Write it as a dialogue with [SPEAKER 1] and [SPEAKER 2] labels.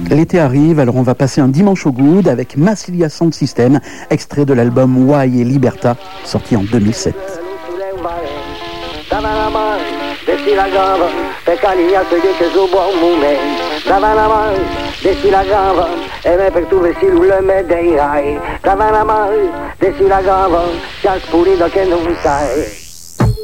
[SPEAKER 1] L'été arrive, alors on va passer un dimanche au good avec Massilia Sound System, extrait de l'album Why et Liberta, sorti en 2007.
[SPEAKER 2] Desci la gamba, per calignarsi che su buon momento. Dava una mano, desci la gamba, e me per tu vessi l'ulle me dei rai. Dava una mano, desci la gamba, c'è spurito che non sai.